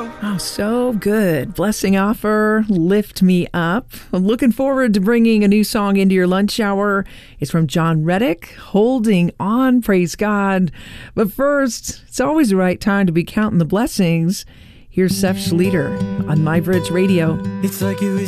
Oh, so good. Blessing Offer, Lift Me Up. I'm looking forward to bringing a new song into your lunch hour. It's from John Reddick, Holding On, praise God. But first, it's always the right time to be counting the blessings. Here's Seth Schleter on My Bridge Radio. It's like you